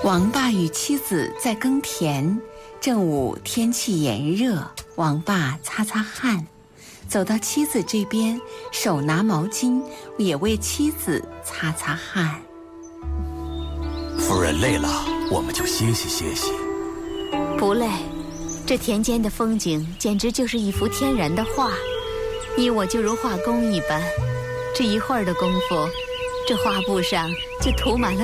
王爸与妻子在耕田，正午天气炎热，王爸擦擦汗，走到妻子这边，手拿毛巾，也为妻子擦擦汗。 夫人累了，我们就歇息歇息。 不累，这田间的风景简直就是一幅天然的画，你我就如画工一般，只一会儿的功夫，这画布上就涂满了